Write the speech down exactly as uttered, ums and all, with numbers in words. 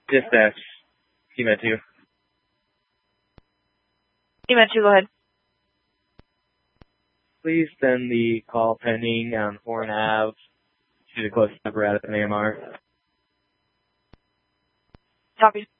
Dispatch. C M E two. C M E two, go ahead. Please send the call pending on Foreign Ave to the closest apparatus in A M R. Copy.